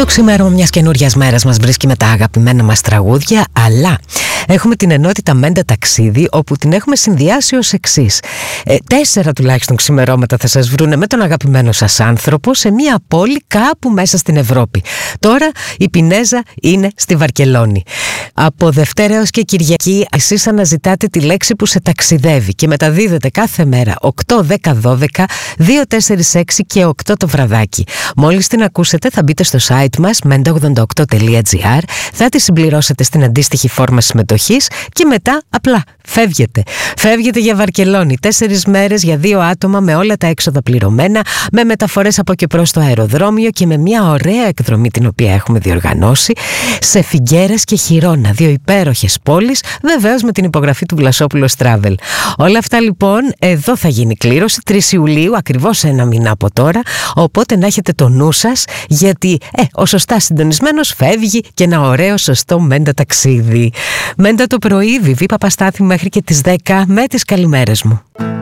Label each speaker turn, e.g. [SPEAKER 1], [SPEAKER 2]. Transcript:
[SPEAKER 1] Το ξημέρωμα μιας καινούριας μέρας μας βρίσκει με τα αγαπημένα μας τραγούδια, αλλά έχουμε την ενότητα Μέντα Ταξίδι, όπου την έχουμε συνδυάσει ως εξής. 4 τουλάχιστον ξημερώματα θα σας βρούνε με τον αγαπημένο σας άνθρωπο σε μια πόλη κάπου μέσα στην Ευρώπη. Τώρα η Πινέζα είναι στη Βαρκελόνη. Από Δευτέρα έως και Κυριακή εσείς αναζητάτε τη λέξη που σε ταξιδεύει και μεταδίδετε κάθε μέρα 8, 10, 12, 2, 4, 6 και 8 το βραδάκι. Μόλις την ακούσετε θα μπείτε στο site μας menda88.gr, θα τη συμπληρώσετε στην αντίστοιχη φόρμα συμμετοχής και μετά απλά φεύγετε. Φεύγετε για Βαρκελόνη 4 μέρες για 2 άτομα με όλα τα έξοδα πληρωμένα, με μεταφορές από και προς το αεροδρόμιο και με μια ωραία εκδρομή την οποία έχουμε διοργανώσει σε Φιγκέρες και Χιρόνα, 2 υπέροχες πόλεις, βεβαίως με την υπογραφή του Βλασόπουλος Travel. Όλα αυτά λοιπόν εδώ θα γίνει κλήρωση 3 Ιουλίου, ακριβώς 1 μήνα από τώρα, οπότε να έχετε το νου σας, γιατί ο σωστά συντονισμένος φεύγει και ένα ωραίο σωστό Μέντα ταξίδι. Μέντα το πρωί, Βιβί Παπαστάθη μέχρι και τις 10 με τις καλημέρες μου.